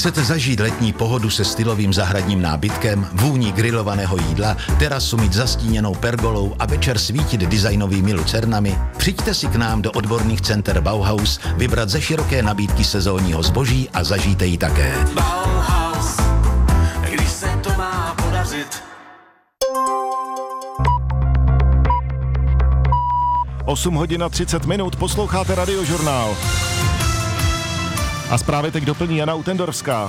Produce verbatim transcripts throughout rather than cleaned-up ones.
Chcete zažít letní pohodu se stylovým zahradním nábytkem, vůní grilovaného jídla, terasu mít zastíněnou pergolou a večer svítit designovými lucernami? Přijďte si k nám do odborných center Bauhaus vybrat ze široké nabídky sezónního zboží a zažijte ji také. Bauhaus, když se to má podařit. osm hodin a třicet minut, posloucháte Radiožurnál. A zprávy teď doplní Jana Utendorská.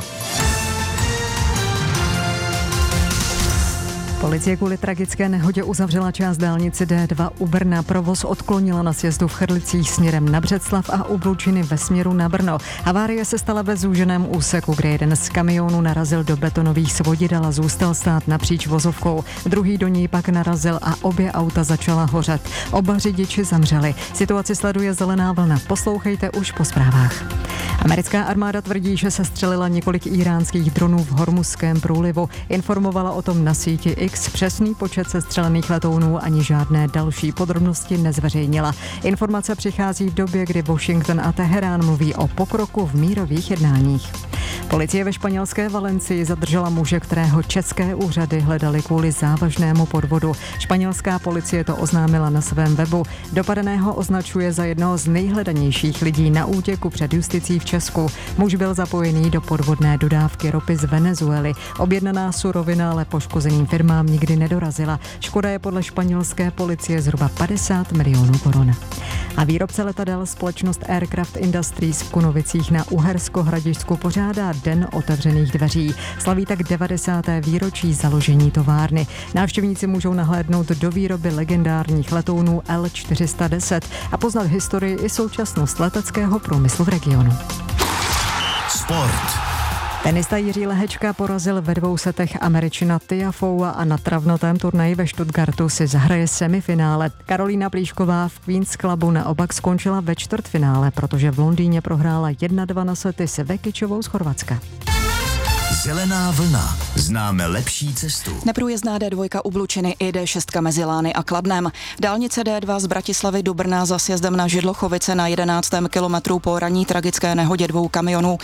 Policie kvůli tragické nehodě uzavřela část dálnice D dva u Brna. Provoz odklonila na sjezdu v Chrlicích směrem na Břeclav a u Blučiny ve směru na Brno. Havárie se stala ve zúženém úseku, kde jeden z kamionů narazil do betonových svodidel a zůstal stát napříč vozovkou. Druhý do ní pak narazil a obě auta začala hořet. Oba řidiči zemřeli. Situaci sleduje Zelená vlna. Poslouchejte už po zprávách. Americká armáda tvrdí, že sestřelila několik íránských dronů v Hormuzském průlivu. Informovala o tom na síti X. Přesný počet sestřelených letounů ani žádné další podrobnosti nezveřejnila. Informace přichází v době, kdy Washington a Teherán mluví o pokroku v mírových jednáních. Policie ve španělské Valencii zadržela muže, kterého české úřady hledali kvůli závažnému podvodu. Španělská policie to oznámila na svém webu. Dopadeného označuje za jednoho z nejhledanějších lidí na útěku před justicí v Česku. Muž byl zapojený do podvodné dodávky ropy z Venezuely. Objednaná surovina ale poškozeným firmám nikdy nedorazila. Škoda je podle španělské policie zhruba padesát milionů korun. A výrobce letadel společnost Aircraft Industries v Kunovicích na Uhersko-Hradišťsku pořádá Den otevřených dveří. Slaví tak devadesáté výročí založení továrny. Návštěvníci můžou nahlédnout do výroby legendárních letounů L čtyři sta deset a poznat historii i současnost leteckého průmyslu v regionu. Sport. Tenista Jiří Lehečka porazil ve dvou setech Američana Tiafoea a na travnatém turnaji ve Stuttgartu si zahraje semifinále. Karolína Plíšková v Queen's Clubu naopak skončila ve čtvrtfinále, protože v Londýně prohrála jedna dva na sety s Vekičovou z Chorvatska. Zelená vlna. Známe lepší cestu. Neprůjezdná D dva u Blučiny i D šest mezi Lány a Kladnem. Dálnice D dva z Bratislavy do Brna za sjezdem na Židlochovice na jedenáctém kilometru po ranní tragické nehodě dvou kamionů